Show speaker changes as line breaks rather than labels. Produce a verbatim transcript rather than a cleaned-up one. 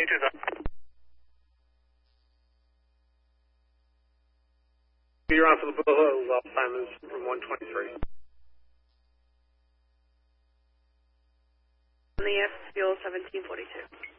You're on for the Blue Hills, Alzheimer's from one twenty-three.
On the F, fuel seventeen forty-two.